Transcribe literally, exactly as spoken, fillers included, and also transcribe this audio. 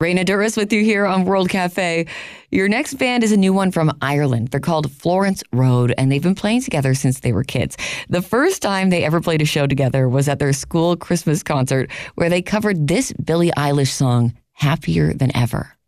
Raina Duras with you here on World Cafe. Your next band is a new one from Ireland. They're called Florence Road, and they've been playing together since they were kids. The first time they ever played a show together was at their school Christmas concert, where they covered this Billie Eilish song, Happier Than Ever.